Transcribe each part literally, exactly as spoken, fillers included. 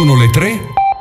Sono le tre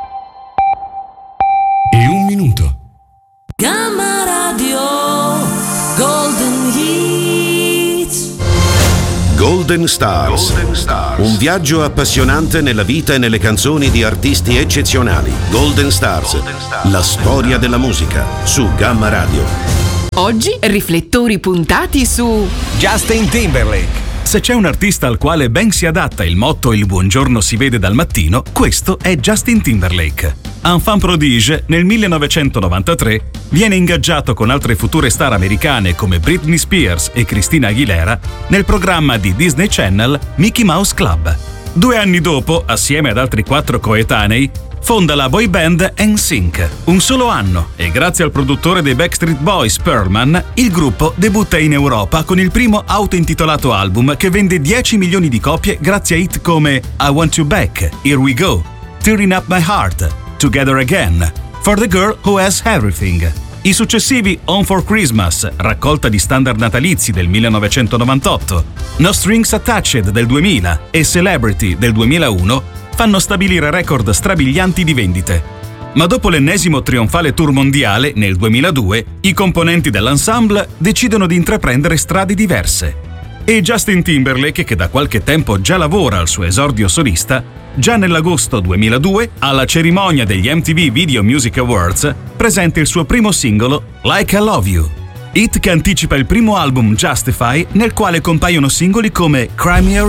e un minuto. Gamma Radio Golden Hits. Golden Stars. Golden Stars. Un viaggio appassionante nella vita e nelle canzoni di artisti eccezionali. Golden Stars. Golden Stars. La storia della musica su Gamma Radio. Oggi riflettori puntati su Justin Timberlake. Se c'è un artista al quale ben si adatta il motto "il buongiorno si vede dal mattino", questo è Justin Timberlake. Enfant prodige, nel millenovecentonovantatré viene ingaggiato con altre future star americane come Britney Spears e Christina Aguilera nel programma di Disney Channel Mickey Mouse Club. Due anni dopo, assieme ad altri quattro coetanei, fonda la boy band N Sync. Un solo anno, e grazie al produttore dei Backstreet Boys, Pearlman, il gruppo debutta in Europa con il primo auto-intitolato album che vende dieci milioni di copie grazie a hit come I Want You Back, Here We Go, Tearing Up My Heart, Together Again, For the Girl Who Has Everything. I successivi Home for Christmas, raccolta di standard natalizi del millenovecentonovantotto, No Strings Attached del duemila e Celebrity del duemilauno fanno stabilire record strabilianti di vendite. Ma dopo l'ennesimo trionfale tour mondiale, nel duemiladue, i componenti dell'ensemble decidono di intraprendere strade diverse. E Justin Timberlake, che da qualche tempo già lavora al suo esordio solista, già nell'agosto duemiladue, alla cerimonia degli M T V Video Music Awards, presenta il suo primo singolo, Like I Love You, hit che anticipa il primo album Justify, nel quale compaiono singoli come Cry Me a